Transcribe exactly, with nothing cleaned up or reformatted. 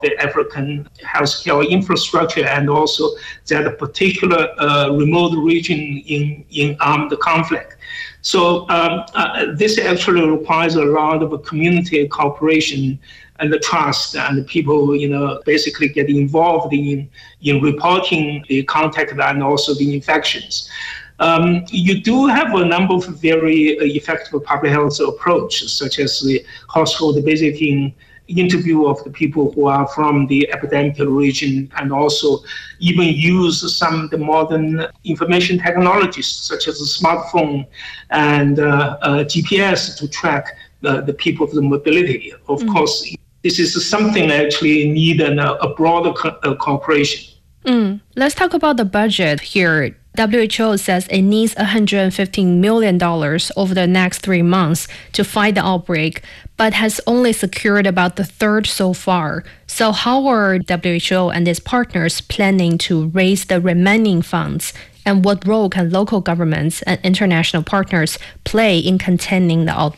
the African healthcare infrastructure and also that particular uh, remote region in, in armed conflict. So um, uh, this actually requires a lot of community cooperation and the trust, and the people, you know, basically get involved in, in reporting the contact and also the infections. Um, you do have a number of very effective public health approaches, such as the household visiting, interview of the people who are from the epidemic region, and also even use some of the modern information technologies, such as a smartphone and uh, uh, G P S to track uh, the people's mobility. Of mm. course, this is something actually need an, a broader co- uh, cooperation. Mm. Let's talk about the budget here. W H O says it needs one hundred fifteen million dollars over the next three months to fight the outbreak, but has only secured about the third so far. So how are W H O and its partners planning to raise the remaining funds? And what role can local governments and international partners play in containing the outbreak?